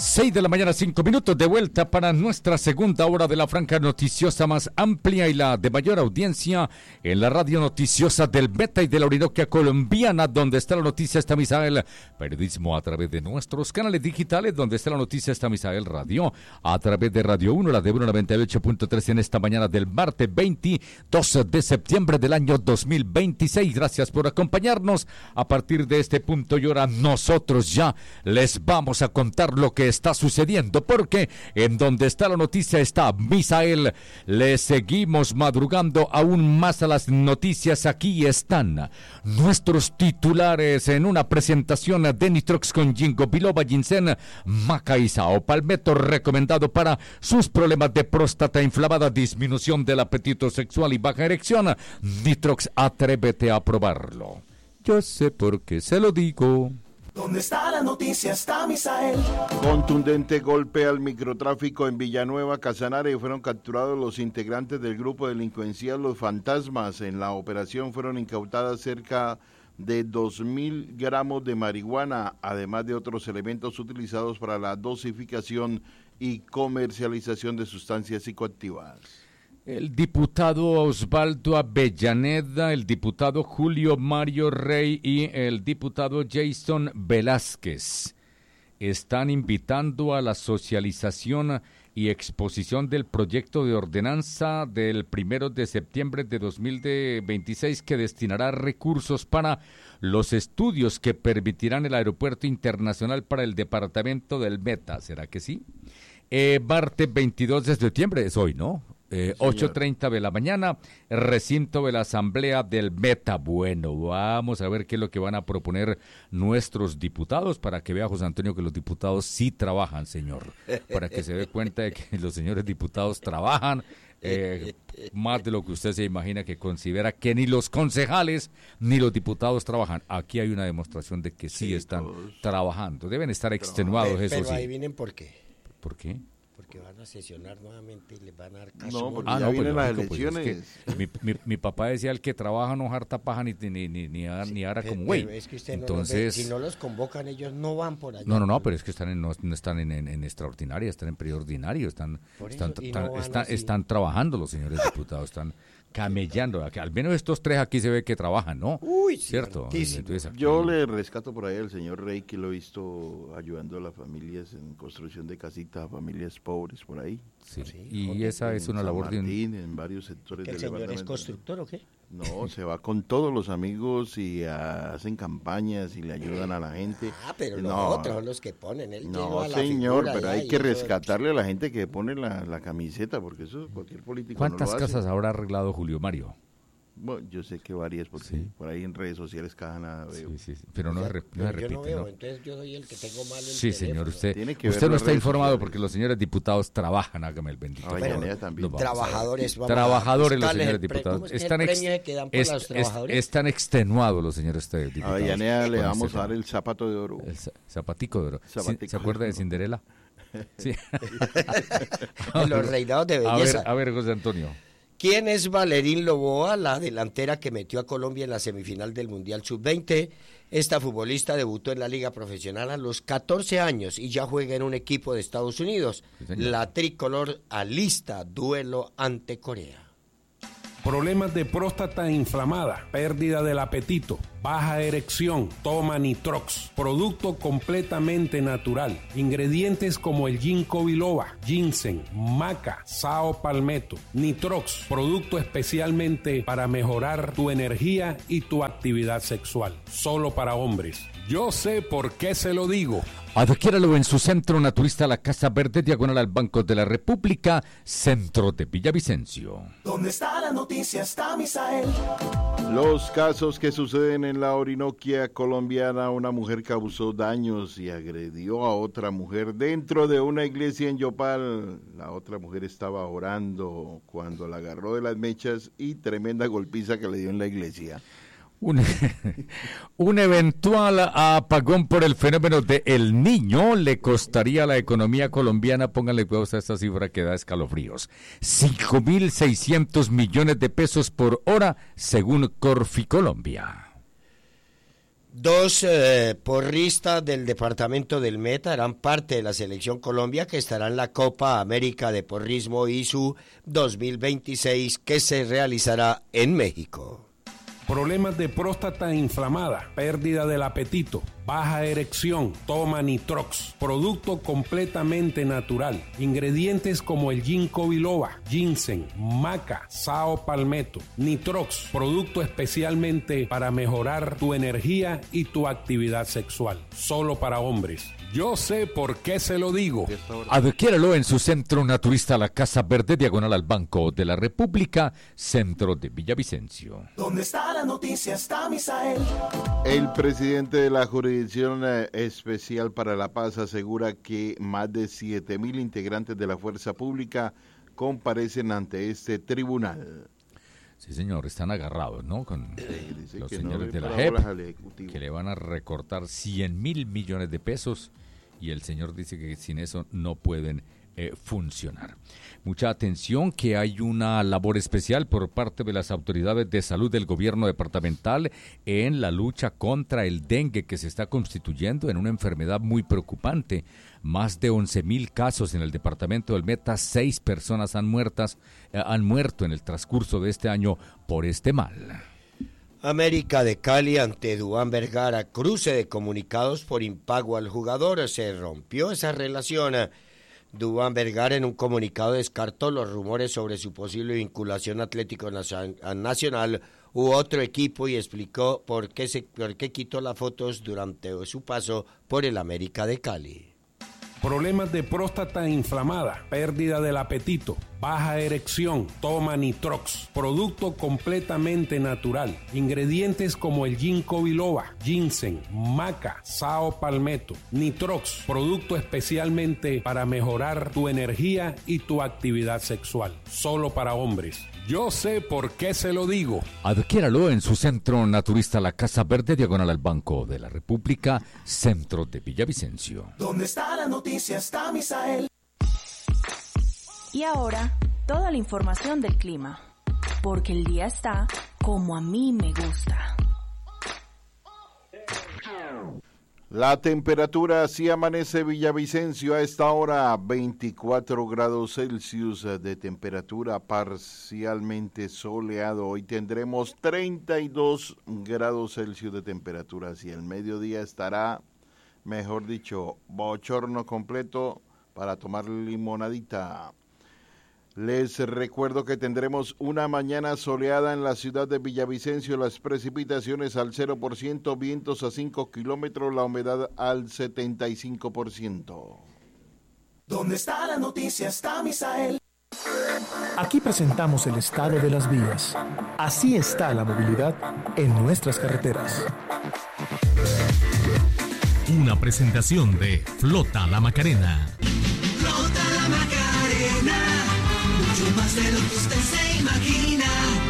6 de la mañana, 5 minutos, de vuelta para nuestra segunda hora de la franja noticiosa más amplia y la de mayor audiencia en la radio noticiosa del Beta y de la Orinoquia colombiana, donde está la noticia, está Misael. Periodismo a través de nuestros canales digitales, donde está la noticia, está Misael Radio, a través de Radio 1, la de 198.3 en esta mañana del martes 22 de septiembre del año 2026. Gracias por acompañarnos. A partir de este punto y hora, nosotros ya les vamos a contar lo que está sucediendo, porque en donde está la noticia está Misael. Le seguimos madrugando aún más a las noticias. Aquí están nuestros titulares en una presentación de Nitrox con Ginkgo biloba, ginseng, maca y sao palmetto, recomendado para sus problemas de próstata inflamada, disminución del apetito sexual y baja erección. Nitrox, atrévete a probarlo. Yo sé por qué se lo digo. ¿Dónde está la noticia? Está Misael. Contundente golpe al microtráfico en Villanueva, Casanare. Fueron capturados los integrantes del grupo delincuencial Los Fantasmas. En la operación fueron incautadas cerca de 2.000 gramos de marihuana, además de otros elementos utilizados para la dosificación y comercialización de sustancias psicoactivas. El diputado Osvaldo Avellaneda, el diputado Julio Mario Rey y el diputado Jason Velázquez están invitando a la socialización y exposición del proyecto de ordenanza del 1 de septiembre de 2026 que destinará recursos para los estudios que permitirán el aeropuerto internacional para el departamento del Meta. ¿Será que sí? Martes 22 de septiembre, es hoy, ¿no? 8:30 de la mañana, recinto de la Asamblea del Meta. Bueno, vamos a ver qué es lo que van a proponer nuestros diputados, para que vea José Antonio que los diputados sí trabajan, señor, para que se dé cuenta de que los señores diputados trabajan más de lo que usted se imagina, que considera que ni los concejales ni los diputados trabajan. Aquí hay una demostración de que sí están trabajando, deben estar extenuados, eso sí. Pero ahí vienen por qué. ¿Por qué? Porque van a sesionar nuevamente y les van a dar caso. No, porque ya vienen las elecciones. Pues es que mi papá decía, el que trabaja no harta paja ni hará como güey. Pero es que usted entonces, si no los convocan, ellos no van por allá. No, pero es que no están en extraordinaria, están en periodo ordinario, están trabajando los señores diputados, están camellando. Al menos estos tres aquí se ve que trabajan, ¿no? Uy, ¿cierto? Entonces, aquí... Yo le rescato por ahí al señor Rey, que lo he visto ayudando a las familias en construcción de casitas, a familias pobres por ahí. Sí, y esa es una labor de en varios sectores del departamento. ¿El señor es constructor o qué? No, se va con todos los amigos y hacen campañas y le ayudan a la gente. Pero los otros son los que ponen. No, señor, pero hay que rescatarle a la gente que pone la camiseta, porque eso cualquier político ¿Cuántas no lo casas hace. habrá arreglado Julio Mario? Bueno, yo sé que varias, porque por ahí en redes sociales cada nada veo. Sí, pero no se repite. Yo no veo, entonces yo soy el que tengo mal el Sí, señor, teléfono. usted no está informado porque los señores diputados trabajan, hágame el bendito. También. Trabajadores los señores diputados. Están extenuados los señores diputados. A Avellaneda le vamos a dar el zapato de oro. El zapatico de oro. ¿Se acuerda de Cinderela? Sí. Los reinados de belleza. A ver, José Antonio. ¿Quién es Valerín Loboa, la delantera que metió a Colombia en la semifinal del Mundial Sub-20? Esta futbolista debutó en la liga profesional a los 14 años y ya juega en un equipo de Estados Unidos. La tricolor alista duelo ante Corea. Problemas de próstata inflamada, pérdida del apetito, baja erección, toma Nitrox, producto completamente natural, ingredientes como el Ginkgo biloba, ginseng, maca, sao palmetto, Nitrox, producto especialmente para mejorar tu energía y tu actividad sexual, solo para hombres. Yo sé por qué se lo digo. Adquiéralo en su centro naturista La Casa Verde, diagonal al Banco de la República, centro de Villavicencio. ¿Dónde está la noticia? Está Misael. Los casos que suceden en la Orinoquia colombiana: una mujer causó daños y agredió a otra mujer dentro de una iglesia en Yopal. La otra mujer estaba orando cuando la agarró de las mechas y tremenda golpiza que le dio en la iglesia. Un eventual apagón por el fenómeno de El Niño le costaría a la economía colombiana, pónganle huevos a esta cifra que da escalofríos, 5.600 millones de pesos por hora, según Corficolombia. Dos porristas del departamento del Meta harán parte de la selección Colombia que estará en la Copa América de Porrismo ISU 2026 que se realizará en México. Problemas de próstata inflamada, pérdida del apetito, baja erección, toma Nitrox, producto completamente natural. Ingredientes como el ginkgo biloba, ginseng, maca, sao palmetto. Nitrox, producto especialmente para mejorar tu energía y tu actividad sexual. Solo para hombres. Yo sé por qué se lo digo. Adquiéralo en su centro naturista La Casa Verde, diagonal al Banco de la República, centro de Villavicencio. ¿Dónde está la noticia? Está Misael. El presidente de la Jurisdicción Especial para la Paz asegura que más de 7.000 integrantes de la fuerza pública comparecen ante este tribunal. Sí, señor, están agarrados, ¿no? Con los señores no de la JEP, que le van a recortar 100.000 millones de pesos y el señor dice que sin eso no pueden funcionar. Mucha atención, que hay una labor especial por parte de las autoridades de salud del gobierno departamental en la lucha contra el dengue, que se está constituyendo en una enfermedad muy preocupante. Más de 11.000 casos en el departamento del Meta, 6 personas han muerto en el transcurso de este año por este mal. América de Cali ante Duván Vergara, cruce de comunicados por impago al jugador, se rompió esa relación. Duván Vergara en un comunicado descartó los rumores sobre su posible vinculación Atlético Nacional u otro equipo y explicó por qué quitó las fotos durante su paso por el América de Cali. Problemas de próstata inflamada, pérdida del apetito, baja erección, toma Nitrox, producto completamente natural. Ingredientes como el ginkgo biloba, ginseng, maca, sao palmetto. Nitrox, producto especialmente para mejorar tu energía y tu actividad sexual. Solo para hombres. Yo sé por qué se lo digo. Adquiéralo en su centro naturista La Casa Verde, diagonal al Banco de la República, centro de Villavicencio. ¿Dónde está la noticia? Está Misael. Y ahora, toda la información del clima, porque el día está como a mí me gusta. La temperatura así amanece Villavicencio a esta hora, 24 grados Celsius de temperatura, parcialmente soleado. Hoy tendremos 32 grados Celsius de temperatura. Hacia el mediodía estará, mejor dicho, bochorno completo para tomar limonadita. Les recuerdo que tendremos una mañana soleada en la ciudad de Villavicencio, las precipitaciones al 0%, vientos a 5 kilómetros, la humedad al 75%. ¿Dónde está la noticia? Está Misael. Aquí presentamos el estado de las vías. Así está la movilidad en nuestras carreteras. Una presentación de Flota La Macarena. Flota La Macarena, mucho más de lo que usted se imagina.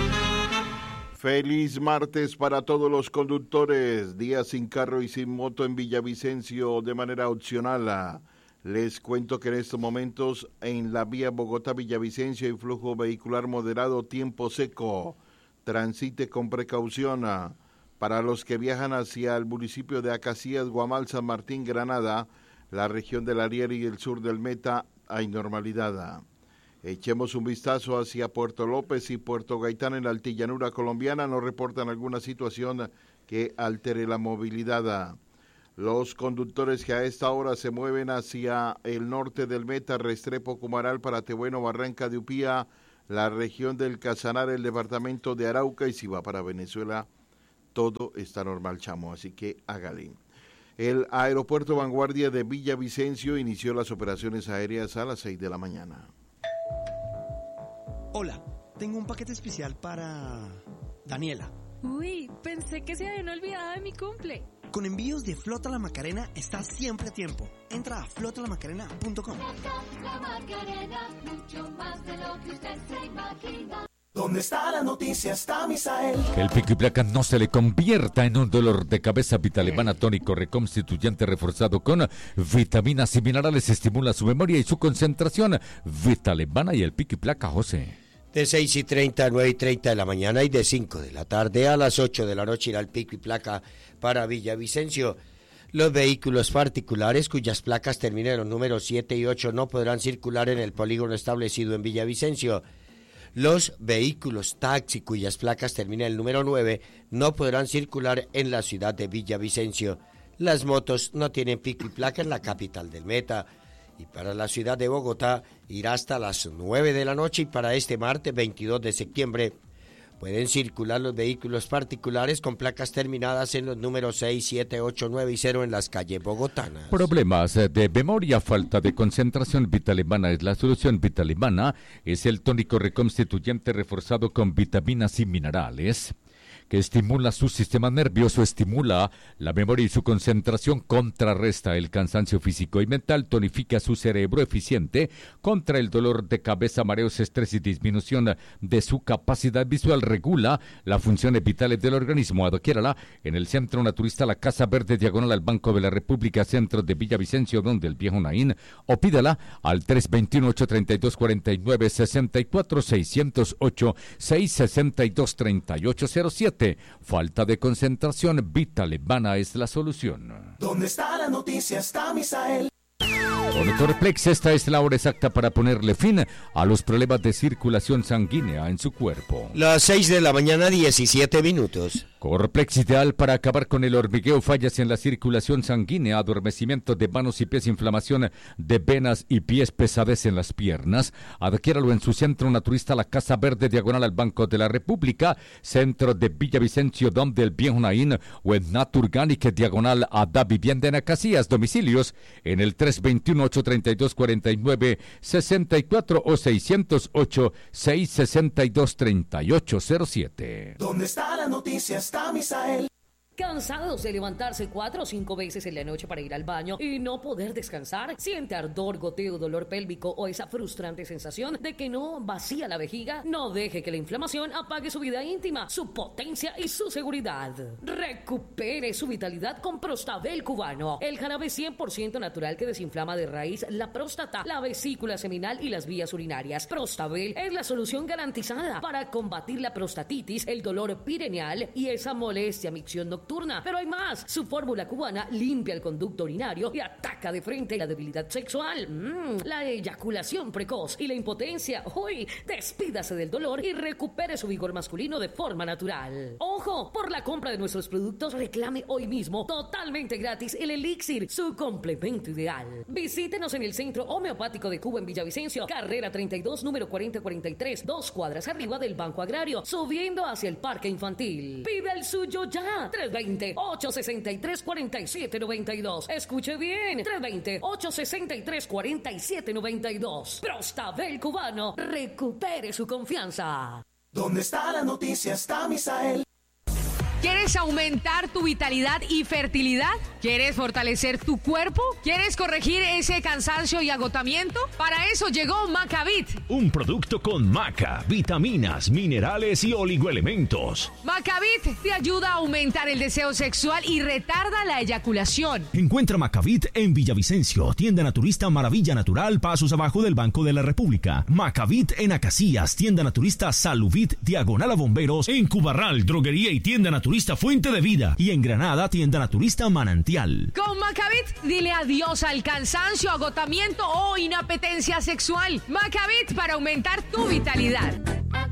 Feliz martes para todos los conductores. Día sin carro y sin moto en Villavicencio de manera opcional. Les cuento que en estos momentos en la vía Bogotá-Villavicencio hay flujo vehicular moderado, tiempo seco. Transite con precaución. Para los que viajan hacia el municipio de Acacías, Guamal, San Martín, Granada, la región del Ariel y el sur del Meta, hay normalidad. Echemos un vistazo hacia Puerto López y Puerto Gaitán en la altillanura colombiana. No reportan alguna situación que altere la movilidad. Los conductores que a esta hora se mueven hacia el norte del Meta, Restrepo, Cumaral, Paratebueno, Barranca de Upía, la región del Casanare, el departamento de Arauca, y si va para Venezuela, todo está normal, chamo, así que hágale. El aeropuerto Vanguardia de Villavicencio inició las operaciones aéreas a las 6 de la mañana. Hola, tengo un paquete especial para Daniela. Uy, pensé que se habían olvidado de mi cumple. Con envíos de Flota La Macarena estás siempre a tiempo. Entra a flotalamacarena.com. La Macarena, mucho más de lo que usted se imagina. ¿Dónde está la noticia? Está Misael. Que el pico y placa no se le convierta en un dolor de cabeza. Vitalevana tónico reconstituyente reforzado con vitaminas y minerales estimula su memoria y su concentración. Vitalevana y el pico y placa, José. De 6:30 a 9:30 de la mañana y de 5 de la tarde a las 8 de la noche irá el pico y placa para Villavicencio. Los vehículos particulares cuyas placas terminen en los números 7 y 8 no podrán circular en el polígono establecido en Villavicencio. Los vehículos taxi cuyas placas terminen en el número 9 no podrán circular en la ciudad de Villavicencio. Las motos no tienen pico y placa en la capital del Meta. Y para la ciudad de Bogotá irá hasta las 9 de la noche y para este martes 22 de septiembre pueden circular los vehículos particulares con placas terminadas en los números 6, 7, 8, 9 y 0 en las calles bogotanas. Problemas de memoria, falta de concentración. Vitalimana es la solución. Vitalimana es el tónico reconstituyente reforzado con vitaminas y minerales que estimula su sistema nervioso, estimula la memoria y su concentración, contrarresta el cansancio físico y mental, tonifica su cerebro eficiente contra el dolor de cabeza, mareos, estrés y disminución de su capacidad visual, regula las funciones vitales del organismo. Adquiérala en el Centro Naturista La Casa Verde, diagonal al Banco de la República, centro de Villavicencio, donde el Viejo Naín, o pídala al 321-832-49-64-608-662-3807. Falta de concentración, Vitalimana es la solución. ¿Dónde está la noticia? Está Misael. Con Torplex, esta es la hora exacta para ponerle fin a los problemas de circulación sanguínea en su cuerpo. Las 6 de la mañana, 17 minutos. Corplex, ideal para acabar con el hormigueo, fallas en la circulación sanguínea, adormecimiento de manos y pies, inflamación de venas y pies, pesadez en las piernas. Adquiéralo en su Centro Naturista La Casa Verde, diagonal al Banco de la República, centro de Villavicencio, donde el Viejo Naín, o en Naturganic, diagonal a Da Vivienda en Acacias. Domicilios en el 321-832-49-64 o 608-662-3807. ¿Dónde está la noticia? Está Misael. ¿Cansados de levantarse 4 o 5 veces en la noche para ir al baño y no poder descansar? ¿Siente ardor, goteo, dolor pélvico o esa frustrante sensación de que no vacía la vejiga? No deje que la inflamación apague su vida íntima, su potencia y su seguridad. Recupere su vitalidad con Prostabel cubano, el jarabe 100% natural que desinflama de raíz la próstata, la vesícula seminal y las vías urinarias. Prostabel es la solución garantizada para combatir la prostatitis, el dolor pireneal y esa molestia, micción nocturna. Pero hay más. Su fórmula cubana limpia el conducto urinario y ataca de frente la debilidad sexual, la eyaculación precoz y la impotencia. Hoy, despídase del dolor y recupere su vigor masculino de forma natural. Ojo, por la compra de nuestros productos reclame hoy mismo totalmente gratis el elixir, su complemento ideal. Visítenos en el Centro Homeopático de Cuba en Villavicencio, carrera 32, número 4043, 2 cuadras arriba del Banco Agrario, subiendo hacia el Parque Infantil. Pide el suyo ya. 320-863-4792. Escuche bien. 320-863-4792. Prostabel cubano. Recupere su confianza. ¿Dónde está la noticia? Está Misael. ¿Quieres aumentar tu vitalidad y fertilidad? ¿Quieres fortalecer tu cuerpo? ¿Quieres corregir ese cansancio y agotamiento? Para eso llegó Macavit. Un producto con maca, vitaminas, minerales y oligoelementos. Macavit te ayuda a aumentar el deseo sexual y retarda la eyaculación. Encuentra Macavit en Villavicencio, tienda naturista Maravilla Natural, pasos abajo del Banco de la República. Macavit en Acacias, tienda naturista Saluvit, diagonal a Bomberos. En Cubarral, droguería y tienda naturista Fuente de Vida, y en Granada, tienda naturista Manantial. Con Macavit, dile adiós al cansancio, agotamiento o inapetencia sexual. Macavit para aumentar tu vitalidad.